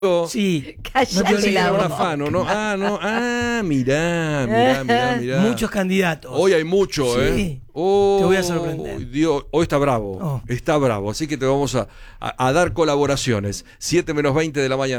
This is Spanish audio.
Sí. No te Cállate olvides la de boca. un afano, ¿no? Mirá. Muchos candidatos. Hoy hay mucho, Sí. ¿eh? Te voy a sorprender. Dios, hoy está bravo. Oh. Está bravo. Así que te vamos a dar colaboraciones. 7 menos 20 de la mañana.